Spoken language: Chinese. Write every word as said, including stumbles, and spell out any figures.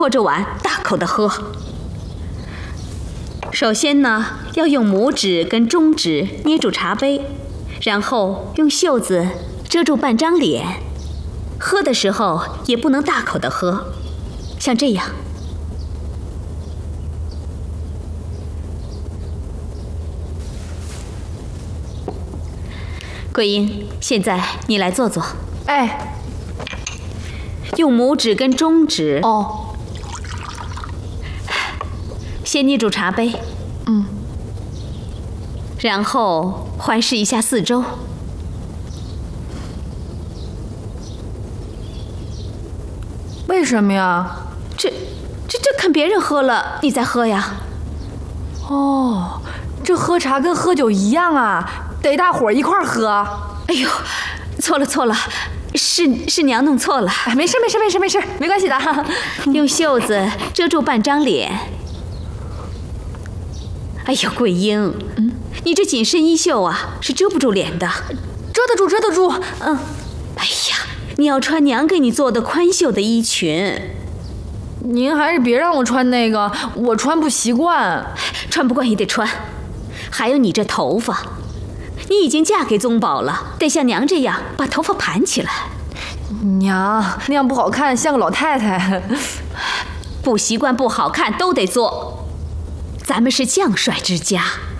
托着碗大口的喝。首先呢，要用拇指跟中指捏住茶杯，然后用袖子遮住半张脸。喝的时候也不能大口的喝，像这样。桂英，现在你来坐坐。 哎， 用拇指跟中指哦。 先捏住茶杯， 嗯， 然后环视一下四周。 为什么呀？ 这、这、这看别人喝了，你再喝呀？ 哦，这喝茶跟喝酒一样啊，得大伙儿一块儿喝。 哎呦，错了错了，是是娘弄错了。 哎，没事没事没事没事，没关系的。 用袖子遮住半张脸。哎呦，桂英，嗯，你这紧身衣袖啊，是遮不住脸的。 遮得住，遮得住。 嗯，哎呀，你要穿娘给你做的宽袖的衣裙。 您还是别让我穿那个，我穿不习惯。 穿不惯也得穿。还有你这头发，你已经嫁给宗保了，得像娘这样把头发盘起来。 娘，那样不好看，像个老太太。 不习惯不好看都得做。咱们是将帅之家。